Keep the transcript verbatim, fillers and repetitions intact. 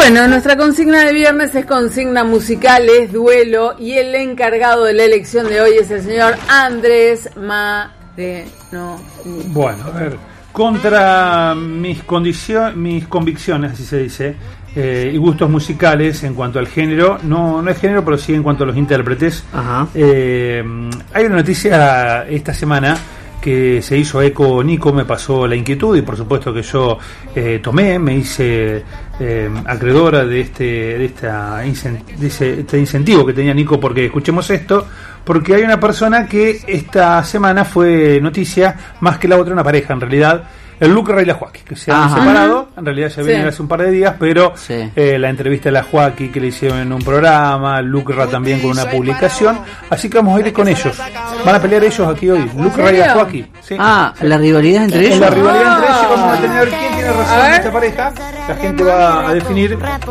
Bueno, nuestra consigna de viernes es consigna musical, es duelo, y el encargado de la elección de hoy es el señor Andrés Mareno. Bueno, a ver, contra mis condicio- mis convicciones, así se dice, eh, y gustos musicales en cuanto al género, no, no es género, pero sí en cuanto a los intérpretes. Ajá. Eh, hay una noticia esta semana que se hizo eco. Nico me pasó la inquietud y por supuesto que yo eh, tomé, me hice eh, acreedora de este de, esta incen- de ese, este incentivo que tenía Nico porque escuchemos esto, porque hay una persona que esta semana fue noticia, más que la otra una pareja en realidad, el Lucra y la Joaquí, que se han Ajá. separado, en realidad ya vienen Sí. hace un par de días, pero Sí. eh, la entrevista de la Joaquí que le hicieron en un programa, Lucra también con una publicación, así que vamos a ir con ellos. Van a pelear ellos aquí hoy, Lucra y la Joaquí. ¿Sí? Ah, la rivalidad entre En ellos. la rivalidad entre Ah. ellos vamos a tener quién tiene razón A en ver. esta pareja. La gente va a definir